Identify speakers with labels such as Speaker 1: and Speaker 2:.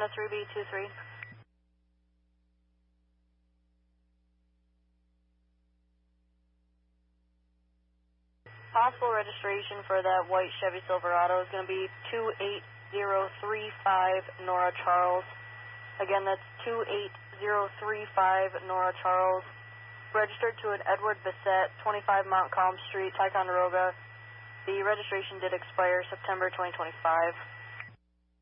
Speaker 1: 3B23. Possible registration for that white Chevy Silverado is going to be 28035 Nora Charles. Again, that's 28035 Nora Charles. Registered to an Edward Bissett, 25 Mount Calm Street, Ticonderoga. The registration did expire September 2025.